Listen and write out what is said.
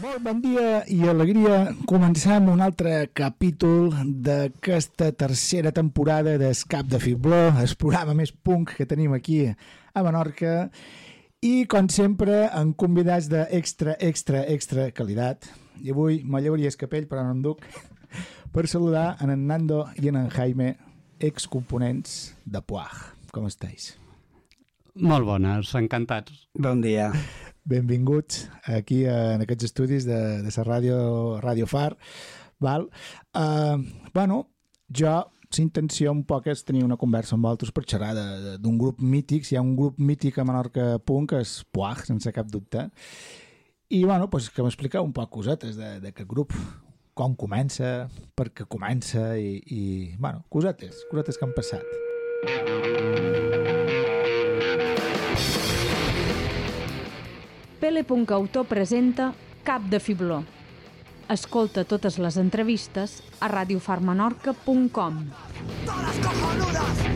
Molt bon dia i alegria. Comencem un altre capítol d'aquesta tercera temporada d'Escap de Fibló, el programa més punk que tenim aquí a Menorca, i com sempre amb convidats d'extra qualitat. I avui me llevaria el capell, però no em duc, per saludar en Nando i en Jaime, excomponents de Puag. Com estàs? Molt bones, encantats. Bon dia. Benvinguts aquí en aquests estudis de la ràdio Far. Val? Bueno, jo la intenció un poc és tenir una conversa amb vosaltres per xerrar d'un grup mític. Si hi ha un grup mític a Menorca punk és Puag, sense cap dubte. I bueno, pues, que m'expliqueu un poc cosetes d'aquest grup, com comença, per què comença i bueno, cosetes que han passat. Pele.autor presenta Cap de Fibló. Escolta totes les entrevistes a radiofarmenorca.com.